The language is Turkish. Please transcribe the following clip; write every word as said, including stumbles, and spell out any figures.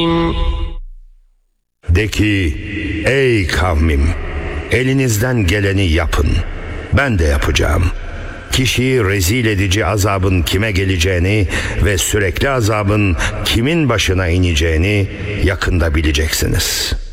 De ki, ey kavmim, elinizden geleni yapın, ben de yapacağım. Kişiyi rezil edici azabın kime geleceğini ve sürekli azabın kimin başına ineceğini yakında bileceksiniz.''